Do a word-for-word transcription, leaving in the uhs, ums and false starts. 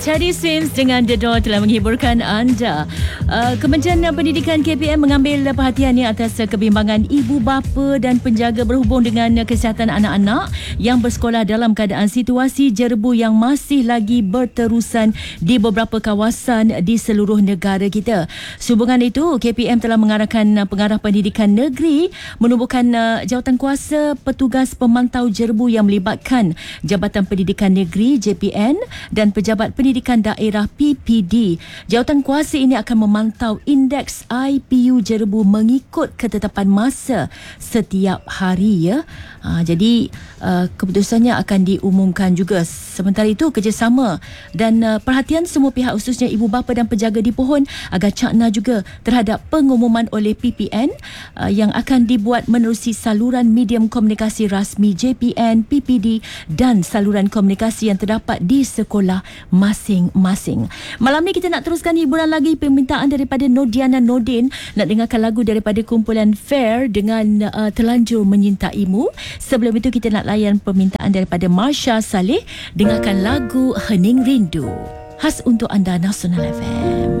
Teddy Swims dengan The Door telah menghiburkan anda. Uh, Kementerian Pendidikan K P M mengambil perhatiannya atas kebimbangan ibu bapa dan penjaga berhubung dengan kesihatan anak-anak yang bersekolah dalam keadaan situasi jerbu yang masih lagi berterusan di beberapa kawasan di seluruh negara kita. Sehubungan itu, K P M telah mengarahkan pengarah pendidikan negeri menubuhkan uh, jawatankuasa petugas pemantau jerbu yang melibatkan Jabatan Pendidikan Negeri J P N dan Pejabat Pendidikan Daerah P P D. Jawatankuasa ini akan memantau indeks I P U jerbu mengikut ketetapan masa setiap hari, ya. Ha, jadi uh, keputusannya akan diumumkan juga. Sementara itu, kerjasama dan uh, perhatian semua pihak, khususnya ibu bapa dan penjaga dipohon agar cakna juga terhadap pengumuman oleh P P N uh, yang akan dibuat menerusi saluran medium komunikasi rasmi J P N, P P D dan saluran komunikasi yang terdapat di sekolah masing-masing. Malam ni kita nak teruskan hiburan lagi, permintaan daripada Nodiana Nordin nak dengarkan lagu daripada kumpulan Fair dengan uh, Terlanjur Menyintaimu. Sebelum itu kita nak layan permintaan daripada Marsha Saleh, dengarkan lagu Hening Rindu khas untuk anda Nasional F M.